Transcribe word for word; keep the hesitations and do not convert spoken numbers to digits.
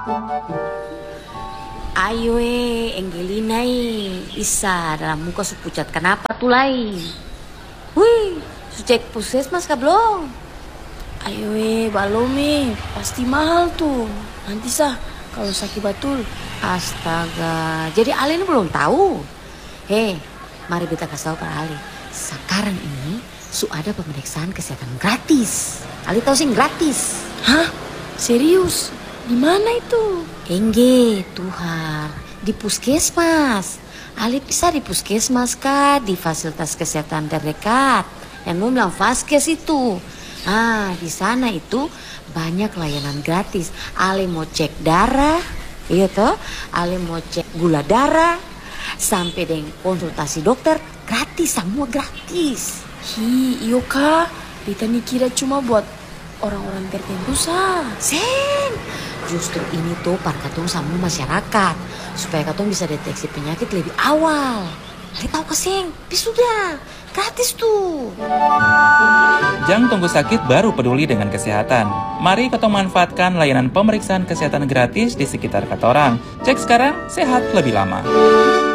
Ayo eh, Angelina eh, Isa dalam muka su pucat. Kenapa tuh lai? Wih, su cek puskesmas kah belum? Ayo eh, balom eh, pasti mahal tuh. Nanti sah kalau sakit batul. Astaga, jadi Ale ini belum tahu. Hei, mari kita kasih tahu para Ale. Sekarang ini su ada pemeriksaan kesehatan gratis. Ale tahu sih gratis. Hah? Serius? Di mana itu? Engge, Tuhan, di puskesmas. Ale bisa di puskesmas kah, di fasilitas kesehatan terdekat. Yang mau bilang Vaskes itu. Ah, di sana itu banyak layanan gratis. Ale mau cek darah, iya toh? Ale mau cek gula darah, sampai dengan konsultasi dokter gratis, semua gratis. Hi, iyo kak. Beta nih kira cuma buat orang-orang tertentu sah. Sen, justru ini tuh para katong sama masyarakat supaya katong bisa deteksi penyakit lebih awal. Ale tahu keseng, bis sudah gratis tuh. Jangan tunggu sakit baru peduli dengan kesehatan. Mari katong manfaatkan layanan pemeriksaan kesehatan gratis di sekitar katorang. Cek sekarang, sehat lebih lama.